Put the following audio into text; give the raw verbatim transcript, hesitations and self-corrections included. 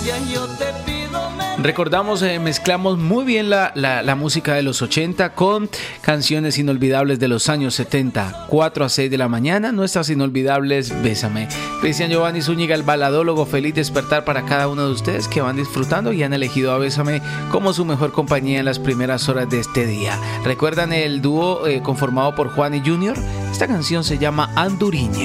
Recordamos, eh, mezclamos muy bien la, la, la música de los ochenta con canciones inolvidables de los años setenta. cuatro a seis de la mañana, nuestras inolvidables Bésame. Cristian Giovanni Zúñiga, el baladólogo, feliz despertar para cada uno de ustedes que van disfrutando y han elegido a Bésame como su mejor compañía en las primeras horas de este día. ¿Recuerdan el dúo eh, conformado por Juan y Junior? Esta canción se llama Anduriñe.